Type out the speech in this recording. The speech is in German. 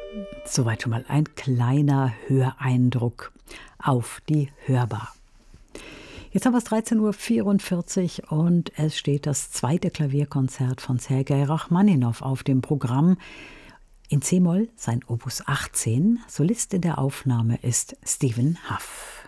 Soweit schon mal ein kleiner Höreindruck auf die Hörbar. Jetzt haben wir es 13:44 Uhr und es steht das zweite Klavierkonzert von Sergei Rachmaninow auf dem Programm. In C-Moll sein Opus 18. Solist in der Aufnahme ist Stephen Huff.